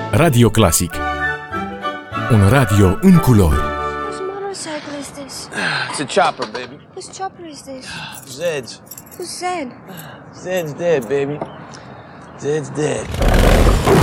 Radio Classic. Un radio în culori. Whose motorcycle is this? It's a chopper, baby. Whose chopper is this? Zed's. Who's Zed? Zed's dead, baby. Zed's dead.